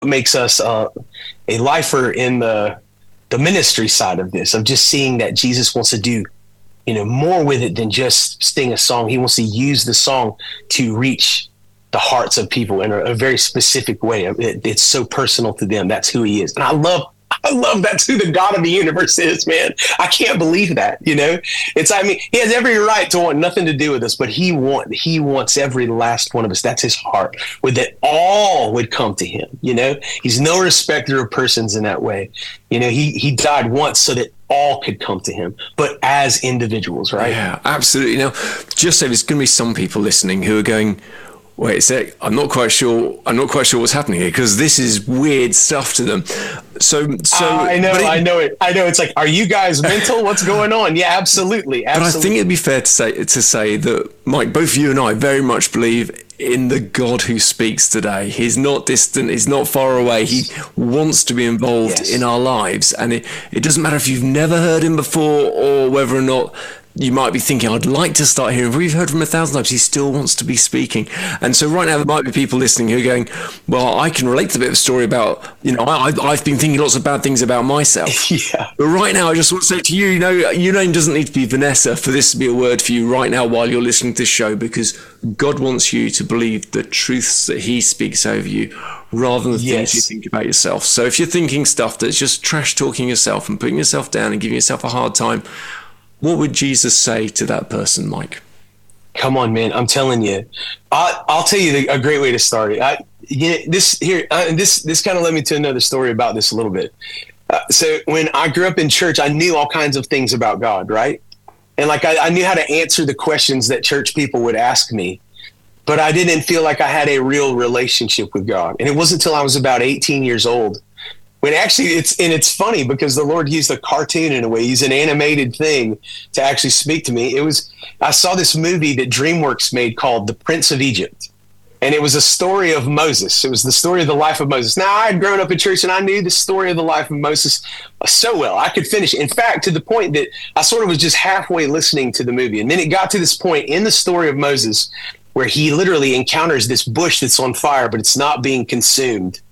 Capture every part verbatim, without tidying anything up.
makes us uh, a lifer in the the ministry side of this, of just seeing that Jesus wants to do, you know, more with it than just sing a song. He wants to use the song to reach the hearts of people in a, a very specific way. It, it's so personal to them. That's who he is. And I love, I love that's who the God of the universe is, man. I can't believe that, you know, it's, I mean, he has every right to want nothing to do with us, but he want, he wants every last one of us. That's his heart, with that all would come to him. You know, he's no respecter of persons in that way. You know, he, he died once so that all could come to him, but as individuals, right? Yeah, absolutely. Now, just so there's going to be some people listening who are going, wait a sec, I'm not quite sure. I'm not quite sure what's happening here, because this is weird stuff to them. So, so uh, I know, it, I know it. I know. It's like, are you guys mental? What's going on? Yeah, absolutely, absolutely. But I think it'd be fair to say to say that, Mike, both you and I very much believe in the God who speaks today. He's not distant. He's not far away. He wants to be involved yes. in our lives, and it, it doesn't matter if you've never heard him before or whether or not you might be thinking, I'd like to start hearing. We've heard from a thousand times. He still wants to be speaking. And so right now there might be people listening who are going, well, I can relate to a bit of a story about, you know, I, I've been thinking lots of bad things about myself. Yeah. But right now I just want to say to you, you know, your name doesn't need to be Vanessa for this to be a word for you right now while you're listening to this show, because God wants you to believe the truths that he speaks over you rather than the yes. things you think about yourself. So if you're thinking stuff that's just trash talking yourself and putting yourself down and giving yourself a hard time, what would Jesus say to that person, Mike? Come on, man. I'm telling you. I'll, I'll tell you the, a great way to start it. I, you know, this here, uh, this this kind of led me to another story about this a little bit. Uh, so when I grew up in church, I knew all kinds of things about God, right? And like I, I knew how to answer the questions that church people would ask me, but I didn't feel like I had a real relationship with God. And it wasn't until I was about eighteen years old when actually it's, and it's funny because the Lord used a cartoon in a way, he's an animated thing to actually speak to me. It was, I saw this movie that DreamWorks made called The Prince of Egypt. And it was a story of Moses. It was the story of the life of Moses. Now, I had grown up in church and I knew the story of the life of Moses so well. I could finish it. In fact, to the point that I sort of was just halfway listening to the movie. And then it got to this point in the story of Moses where he literally encounters this bush that's on fire, but it's not being consumed.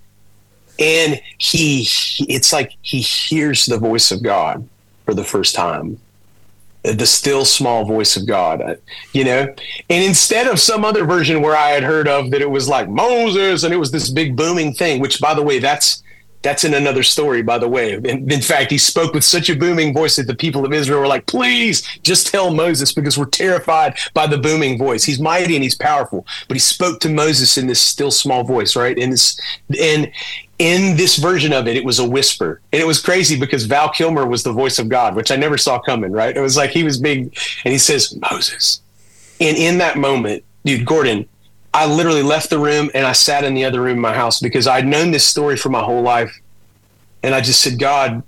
And he, it's like he hears the voice of God for the first time, the still small voice of God, you know, and instead of some other version where I had heard of that, it was like Moses and it was this big booming thing, which by the way, that's, that's in another story, by the way. In, in fact, he spoke with such a booming voice that the people of Israel were like, please just tell Moses because we're terrified by the booming voice. He's mighty and he's powerful, but he spoke to Moses in this still small voice, right? And this, and in this version of it, it was a whisper. And it was crazy because Val Kilmer was the voice of God, which I never saw coming, right? It was like he was big and he says, Moses. And in that moment, dude, Gordon, I literally left the room and I sat in the other room in my house because I'd known this story for my whole life. And I just said, God,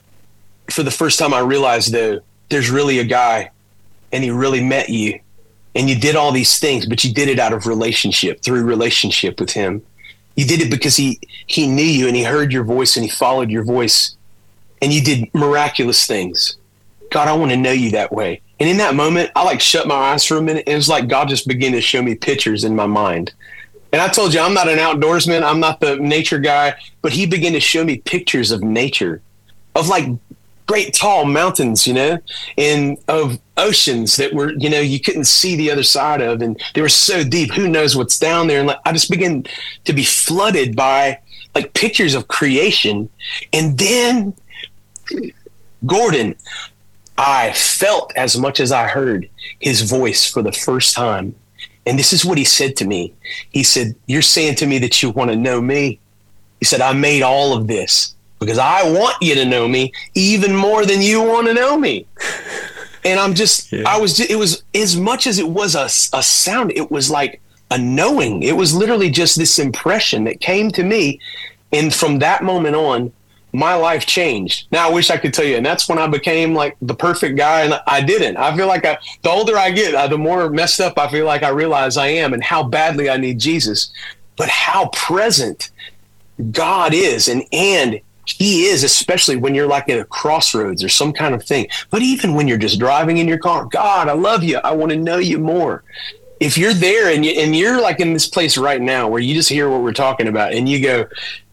for the first time I realized though, there's really a guy and he really met you and you did all these things, but you did it out of relationship, through relationship with him. You did it because he, he knew you and he heard your voice and he followed your voice and you did miraculous things. God, I want to know you that way. And in that moment, I like shut my eyes for a minute. And it was like God just began to show me pictures in my mind. And I told you, I'm not an outdoorsman. I'm not the nature guy, but he began to show me pictures of nature, of like great tall mountains, you know, and of oceans that were, you know, you couldn't see the other side of, and they were so deep. Who knows what's down there? And like, I just began to be flooded by like pictures of creation. And then, Gordon, I felt as much as I heard his voice for the first time. And this is what he said to me. He said, you're saying to me that you want to know me. He said, I made all of this because I want you to know me even more than you want to know me. And I'm just, yeah. I was, just, it was as much as it was a, a sound, it was like a knowing. It was literally just this impression that came to me. And from that moment on, my life changed. Now I wish I could tell you, and that's when I became like the perfect guy, and I didn't. I feel like I, the older I get, uh, the more messed up I feel like I realize I am, and how badly I need Jesus, but how present God is, and and he is, especially when you're like at a crossroads or some kind of thing. But even when you're just driving in your car, God, I love you. I want to know you more. If you're there and, you, and you're like in this place right now where you just hear what we're talking about and you go,